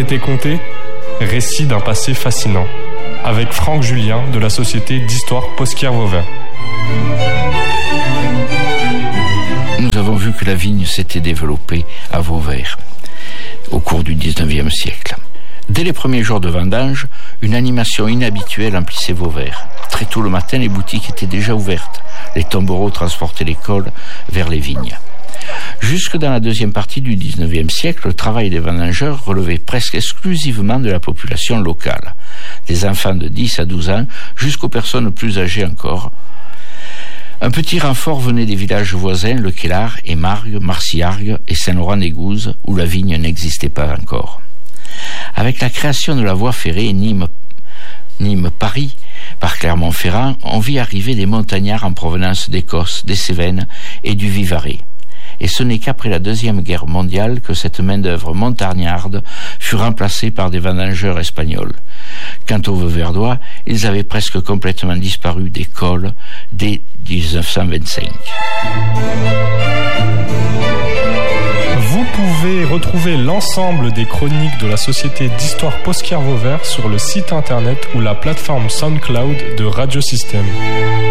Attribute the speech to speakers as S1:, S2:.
S1: était compté, récit d'un passé fascinant, avec Franck Julien de la Société d'Histoire Posquier-Vauvert.
S2: Nous avons vu que la vigne s'était développée à Vauvert au cours du XIXe siècle. Dès les premiers jours de vendange, une animation inhabituelle emplissait Vauvert. Très tôt le matin, les boutiques étaient déjà ouvertes. Les tombereaux transportaient les cols vers les vignes. Jusque dans la deuxième partie du XIXe siècle, le travail des vendangeurs relevait presque exclusivement de la population locale, des enfants de 10 à 12 ans jusqu'aux personnes plus âgées encore. Un petit renfort venait des villages voisins, Le Queslart, Émargues, Marciargues et Saint-Laurent-des-Gouzes, où la vigne n'existait pas encore. Avec la création de la voie ferrée Nîmes-Paris par Clermont-Ferrand, on vit arriver des montagnards en provenance d'Écosse, des Cévennes et du Vivarais. Et ce n'est qu'après la Deuxième Guerre mondiale que cette main-d'œuvre montagnarde fut remplacée par des vendangeurs espagnols. Quant aux Vauverdois, ils avaient presque complètement disparu des cols dès 1925.
S1: Vous pouvez retrouver l'ensemble des chroniques de la Société d'Histoire Posquier-Vauvert sur le site internet ou la plateforme SoundCloud de Radio Système.